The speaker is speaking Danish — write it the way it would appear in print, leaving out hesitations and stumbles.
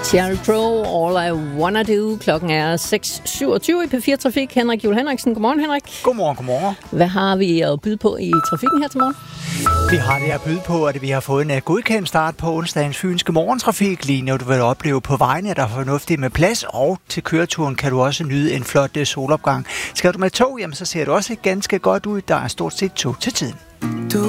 Sheryl Crow, All I Wanna Do. Klokken er 6:27 i P4 Trafik. Henrik Juhl Henriksen. Godmorgen, Henrik. Godmorgen. Hvad har vi at byde på i trafikken her til morgen? Vi har det at byde på, at vi har fået en godkendt start på onsdagens fynske morgentrafik. Lige nu du vil opleve på vejene, der er fornuftigt med plads, og til køreturen kan du også nyde en flot solopgang. Skal du med tog, jamen, så ser det også ganske godt ud. Der er stort set tog til tiden.